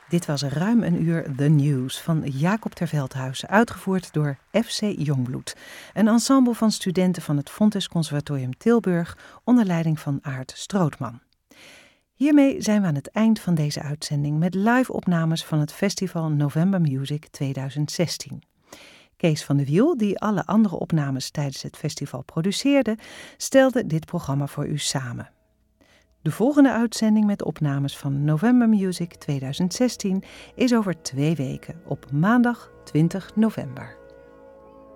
Dit was ruim een uur The News van Jacob ter Veldhuizen, uitgevoerd door FC Jongbloed. Een ensemble van studenten van het Fontys Conservatorium Tilburg onder leiding van Aart Strootman. Hiermee zijn we aan het eind van deze uitzending met live-opnames van het festival November Music 2016. Kees van de Wiel, die alle andere opnames tijdens het festival produceerde, stelde dit programma voor u samen. De volgende uitzending met opnames van November Music 2016 is over 2 weken op maandag 20 november.